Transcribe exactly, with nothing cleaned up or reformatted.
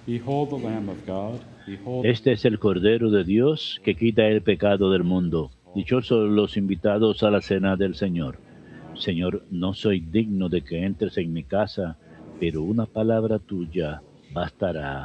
Behold the Lamb of God. Behold. Este es el Cordero de Dios que quita el pecado del mundo. Dichosos los invitados a la cena del Señor. Señor, no soy digno de que entres en mi casa, pero una palabra tuya bastará